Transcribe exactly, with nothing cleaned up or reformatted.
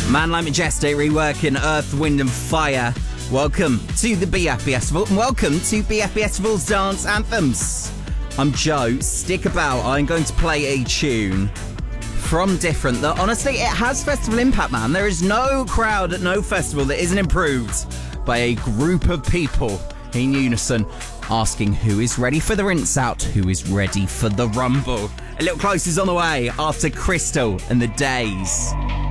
Man Like Majestic reworking Earth, Wind and Fire. Welcome to the B F B S Festival and welcome to B F B S Festival's Dance Anthems. I'm Joe. Stick about. I'm going to play a tune from Different that honestly, it has festival impact, man. There is no crowd at no festival that isn't improved by a group of people in unison asking who is ready for the rinse out, who is ready for the rumble. A little close is on the way after Crystal and the Days.